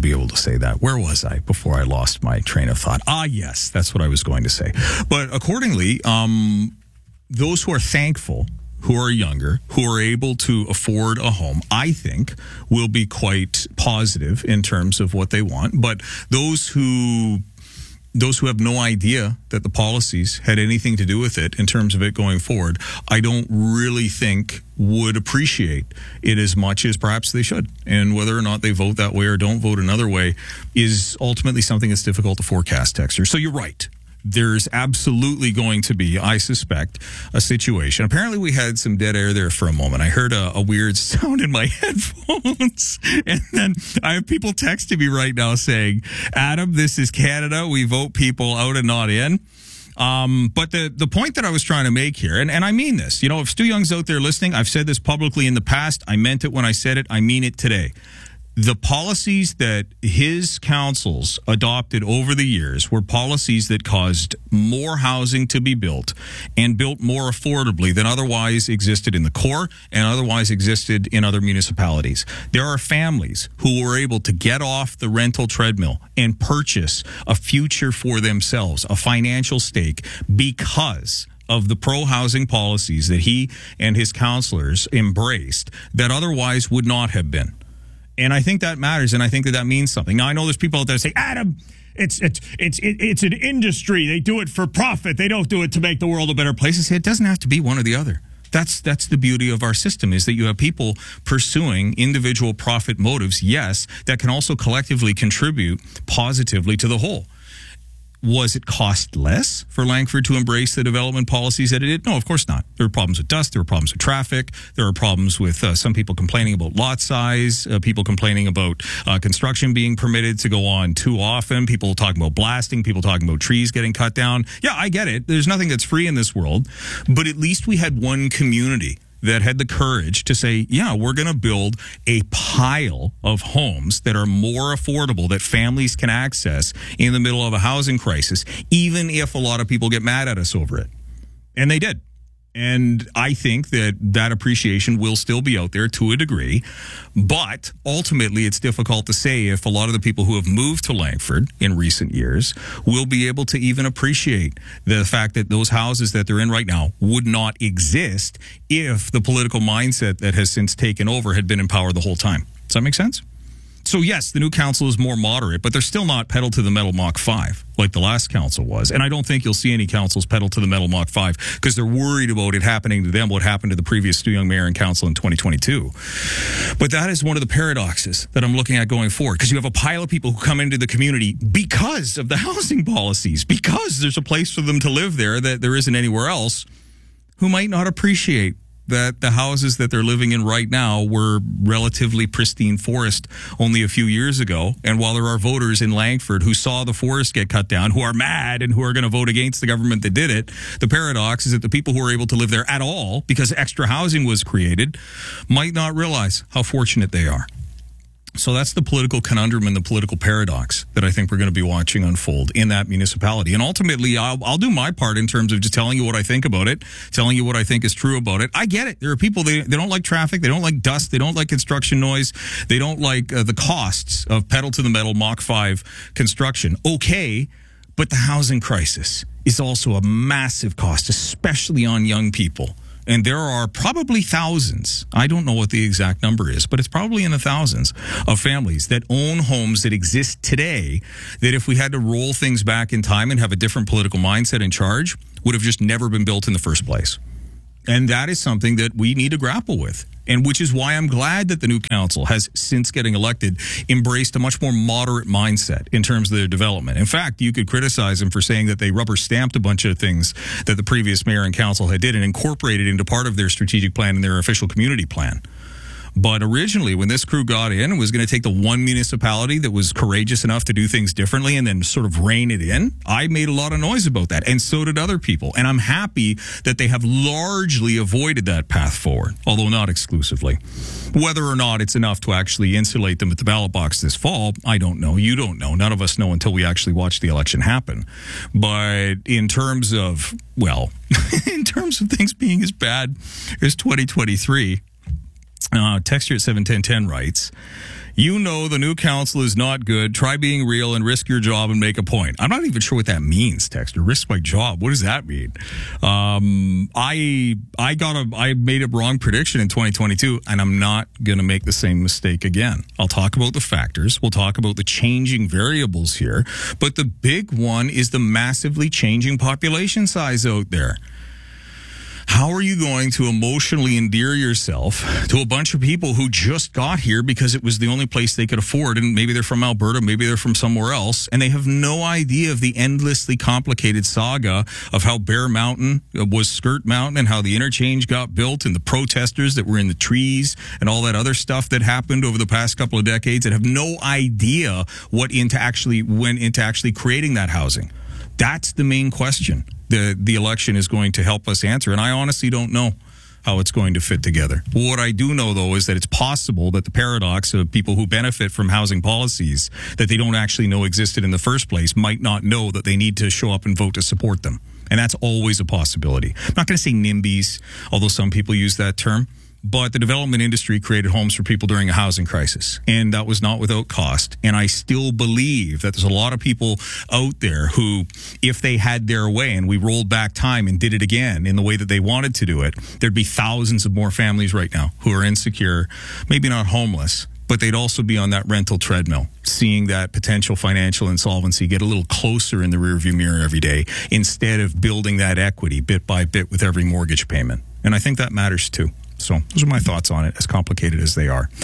be able to say that. Where was I before I lost my train of thought? Yes, that's what I was going to say. But accordingly, those who are thankful, who are younger, who are able to afford a home, I think will be quite positive in terms of what they want. But those who have no idea that the policies had anything to do with it in terms of it going forward, I don't really think would appreciate it as much as perhaps they should. And whether or not they vote that way or don't vote another way is ultimately something that's difficult to forecast, Texter. So you're right. There's absolutely going to be, I suspect, a situation. Apparently, we had some dead air there for a moment. I heard a weird sound in my headphones. And then I have people texting me right now saying, Adam, this is Canada. We vote people out and not in. But the point that I was trying to make here, and I mean this, if Stu Young's out there listening, I've said this publicly in the past. I meant it when I said it. I mean it today. The policies that his councils adopted over the years were policies that caused more housing to be built and built more affordably than otherwise existed in the core and otherwise existed in other municipalities. There are families who were able to get off the rental treadmill and purchase a future for themselves, a financial stake, because of the pro-housing policies that he and his councillors embraced that otherwise would not have been. And I think that matters, and I think that means something. Now, I know there's people out there that say, Adam, it's an industry. They do it for profit. They don't do it to make the world a better place. I say it doesn't have to be one or the other. That's the beauty of our system, is that you have people pursuing individual profit motives, yes, that can also collectively contribute positively to the whole. Was it cost less for Langford to embrace the development policies that it did? No, of course not. There were problems with dust. There were problems with traffic. There were problems with some people complaining about lot size, people complaining about construction being permitted to go on too often, people talking about blasting, people talking about trees getting cut down. Yeah, I get it. There's nothing that's free in this world. But at least we had one community that had the courage to say, yeah, we're going to build a pile of homes that are more affordable, that families can access in the middle of a housing crisis, even if a lot of people get mad at us over it. And they did. And I think that appreciation will still be out there to a degree. But ultimately, it's difficult to say if a lot of the people who have moved to Langford in recent years will be able to even appreciate the fact that those houses that they're in right now would not exist if the political mindset that has since taken over had been in power the whole time. Does that make sense? So yes, the new council is more moderate, but they're still not pedal to the metal Mach 5 like the last council was. And I don't think you'll see any councils pedal to the metal Mach 5 because they're worried about it happening to them, what happened to the previous Stu Young mayor and council in 2022. But that is one of the paradoxes that I'm looking at going forward, because you have a pile of people who come into the community because of the housing policies, because there's a place for them to live there that there isn't anywhere else, who might not appreciate that the houses that they're living in right now were relatively pristine forest only a few years ago. And while there are voters in Langford who saw the forest get cut down, who are mad and who are going to vote against the government that did it, the paradox is that the people who are able to live there at all because extra housing was created might not realize how fortunate they are. So that's the political conundrum and the political paradox that I think we're going to be watching unfold in that municipality. And ultimately, I'll do my part in terms of just telling you what I think about it, telling you what I think is true about it. I get it. There are people, they don't like traffic. They don't like dust. They don't like construction noise. They don't like the costs of pedal to the metal Mach 5 construction. Okay, but the housing crisis is also a massive cost, especially on young people. And there are probably thousands, I don't know what the exact number is, but it's probably in the thousands of families that own homes that exist today that if we had to roll things back in time and have a different political mindset in charge, would have just never been built in the first place. And that is something that we need to grapple with. And which is why I'm glad that the new council has, since getting elected, embraced a much more moderate mindset in terms of their development. In fact, you could criticize them for saying that they rubber stamped a bunch of things that the previous mayor and council had did and incorporated into part of their strategic plan and their official community plan. But originally, when this crew got in, it was going to take the one municipality that was courageous enough to do things differently and then sort of rein it in. I made a lot of noise about that, and so did other people. And I'm happy that they have largely avoided that path forward, although not exclusively. Whether or not it's enough to actually insulate them at the ballot box this fall, I don't know. You don't know. None of us know until we actually watch the election happen. But in terms of, well, in terms of things being as bad as 2023, Texture at 71010 writes, you know the new council is not good. Try being real and risk your job and make a point. I'm not even sure what that means, Texture. Risk my job. What does that mean? I made a wrong prediction in 2022, and I'm not going to make the same mistake again. I'll talk about the factors. We'll talk about the changing variables here. But the big one is the massively changing population size out there. How are you going to emotionally endear yourself to a bunch of people who just got here because it was the only place they could afford? And maybe they're from Alberta, maybe they're from somewhere else, and they have no idea of the endlessly complicated saga of how Bear Mountain was Skirt Mountain and how the interchange got built and the protesters that were in the trees and all that other stuff that happened over the past couple of decades, and have no idea what went into actually creating that housing. That's the main question the election is going to help us answer. And I honestly don't know how it's going to fit together. What I do know, though, is that it's possible that the paradox of people who benefit from housing policies that they don't actually know existed in the first place might not know that they need to show up and vote to support them. And that's always a possibility. I'm not going to say NIMBYs, although some people use that term. But the development industry created homes for people during a housing crisis, and that was not without cost. And I still believe that there's a lot of people out there who, if they had their way and we rolled back time and did it again in the way that they wanted to do it, there'd be thousands of more families right now who are insecure, maybe not homeless, but they'd also be on that rental treadmill, seeing that potential financial insolvency get a little closer in the rearview mirror every day instead of building that equity bit by bit with every mortgage payment. And I think that matters too. So those are my thoughts on it, as complicated as they are.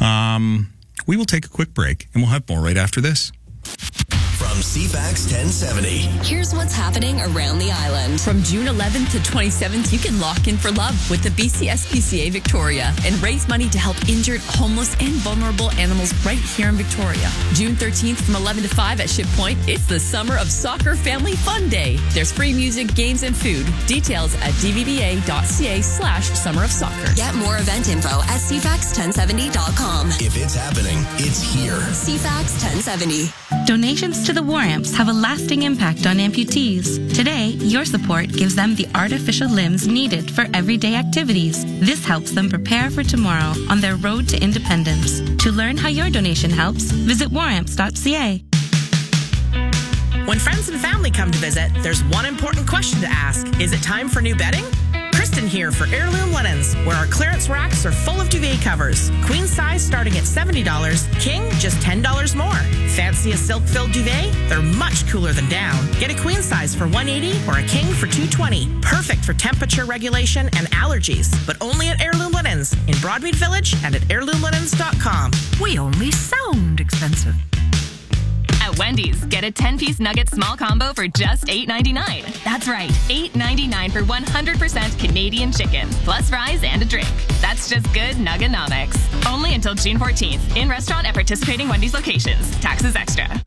We will take a quick break, and we'll have more right after this. From CFAX 1070. Here's what's happening around the island. From June 11th to 27th, you can lock in for love with the BCSPCA Victoria and raise money to help injured, homeless, and vulnerable animals right here in Victoria. June 13th from 11 to 5 at Ship Point, it's the Summer of Soccer Family Fun Day. There's free music, games, and food. Details at dvba.ca/Summer of Soccer. Get more event info at cfax1070.com. If it's happening, it's here. CFAX 1070. Donations to the War Amps have a lasting impact on amputees. Today, your support gives them the artificial limbs needed for everyday activities. This helps them prepare for tomorrow on their road to independence. To learn how your donation helps, visit waramps.ca. When friends and family come to visit, there's one important question to ask. Is it time for new bedding? Kristen here for Heirloom Linens, where our clearance racks are full of duvet covers. Queen size starting at $70, king just $10 more. Fancy a silk-filled duvet? They're much cooler than down. Get a queen size for $180 or a king for $220. Perfect for temperature regulation and allergies, but only at Heirloom Linens in Broadmead Village and at heirloomlinens.com. We only sound expensive. At Wendy's, get a 10-piece nugget small combo for just $8.99. That's right, $8.99 for 100% Canadian chicken, plus fries and a drink. That's just good nuggenomics. Only until June 14th. In restaurant at participating Wendy's locations. Taxes extra.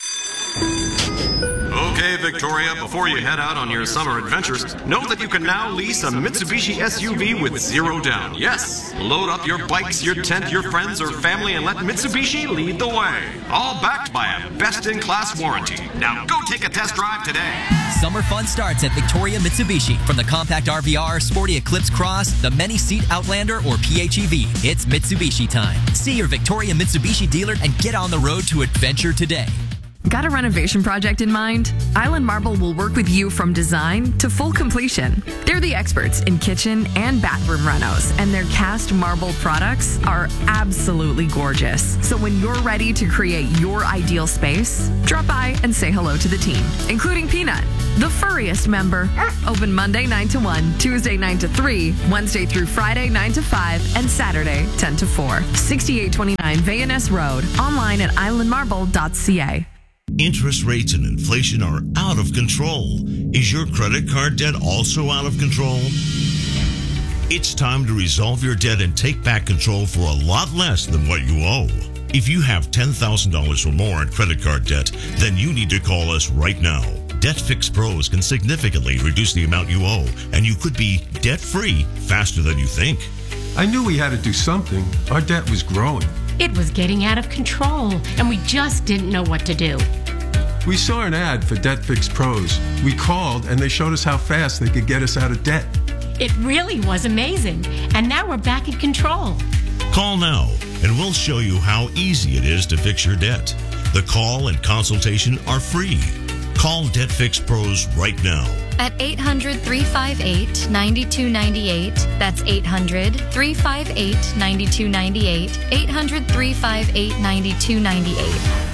Okay, Victoria, before you head out on your summer adventures, know that you can now lease a Mitsubishi SUV with zero down. Yes, load up your bikes, your tent, your friends, or family, and let Mitsubishi lead the way. All backed by a best-in-class warranty. Now go take a test drive today. Summer fun starts at Victoria Mitsubishi. From the compact RVR, sporty Eclipse Cross, the many-seat Outlander, or PHEV, it's Mitsubishi time. See your Victoria Mitsubishi dealer and get on the road to adventure today. Got a renovation project in mind? Island Marble will work with you from design to full completion. They're the experts in kitchen and bathroom renos, and their cast marble products are absolutely gorgeous. So when you're ready to create your ideal space, drop by and say hello to the team, including Peanut, the furriest member. Open Monday 9 to 1, Tuesday 9 to 3, Wednesday through Friday 9 to 5, and Saturday 10 to 4. 6829 Vayaness Road. Online at islandmarble.ca. Interest rates and inflation are out of control. Is your credit card debt also out of control? It's time to resolve your debt and take back control for a lot less than what you owe. If you have $10,000 or more in credit card debt, then you need to call us right now. Debt Fix Pros can significantly reduce the amount you owe, and you could be debt-free faster than you think. I knew we had to do something. Our debt was growing. It was getting out of control, and we just didn't know what to do. We saw an ad for Debt Fix Pros. We called, and they showed us how fast they could get us out of debt. It really was amazing, and now we're back in control. Call now and we'll show you how easy it is to fix your debt. The call and consultation are free. Call Debt Fix Pros right now. At 800-358-9298. That's 800-358-9298. 800-358-9298.